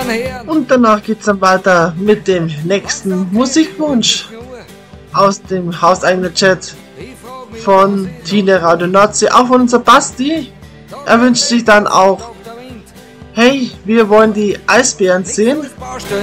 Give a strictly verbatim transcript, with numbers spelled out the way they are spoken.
Und danach geht's dann weiter mit dem nächsten Musikwunsch aus dem hauseigenen Chat von Tine Radio Nordsee, auch von unser Basti. Er wünscht sich dann auch: Hey, wir wollen die Eisbären sehen.